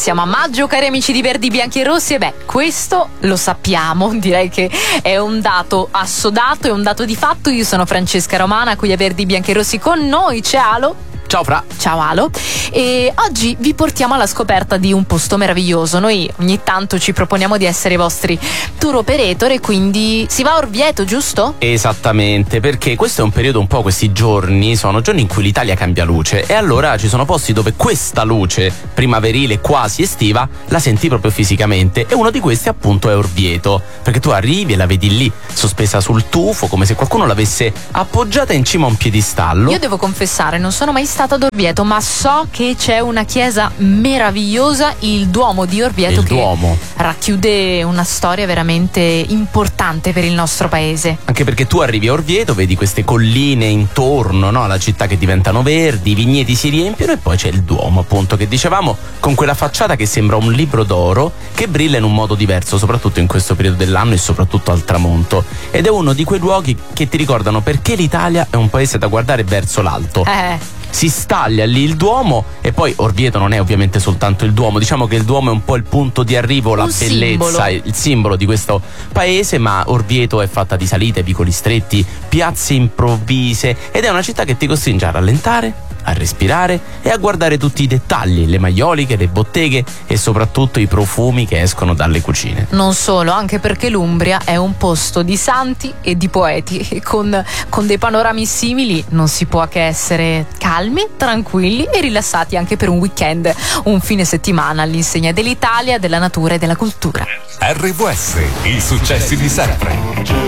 Siamo a maggio, cari amici di Verdi, Bianchi e Rossi, e beh, questo lo sappiamo, direi che è un dato assodato, è un dato di fatto. Io sono Francesca Romana, qui a Verdi, Bianchi e Rossi con noi c'è Alo. Ciao Fra. Ciao Alo. E oggi vi portiamo alla scoperta di un posto meraviglioso. Noi ogni tanto ci proponiamo di essere i vostri tour operator e quindi si va a Orvieto, giusto? Esattamente, perché questo è un periodo un po', questi giorni sono giorni in cui l'Italia cambia luce, e allora ci sono posti dove questa luce primaverile quasi estiva la senti proprio fisicamente, e uno di questi appunto è Orvieto, perché tu arrivi e la vedi lì sospesa sul tufo, come se qualcuno l'avesse appoggiata in cima a un piedistallo. Io devo confessare, non sono mai stata ad Orvieto, ma so che c'è una chiesa meravigliosa, il Duomo di Orvieto, Duomo racchiude una storia veramente importante per il nostro paese. Anche perché tu arrivi a Orvieto, vedi queste colline intorno, no, alla città che diventano verdi, i vigneti si riempiono, e poi c'è il Duomo, appunto, che dicevamo, con quella facciata che sembra un libro d'oro, che brilla in un modo diverso, soprattutto in questo periodo dell'anno e soprattutto al tramonto. Ed è uno di quei luoghi che ti ricordano perché l'Italia è un paese da guardare verso l'alto. Si staglia lì il Duomo, e poi Orvieto non è ovviamente soltanto il Duomo, diciamo che il Duomo è un po' il punto di arrivo, la bellezza, il simbolo di questo paese, ma Orvieto è fatta di salite, vicoli stretti, piazze improvvise, ed è una città che ti costringe a rallentare, a respirare e a guardare tutti i dettagli, le maioliche, le botteghe e soprattutto i profumi che escono dalle cucine. Non solo, anche perché l'Umbria è un posto di santi e di poeti, e con dei panorami simili non si può che essere calmi, tranquilli e rilassati anche per un weekend, un fine settimana all'insegna dell'Italia, della natura e della cultura. RVS, i successi di sempre.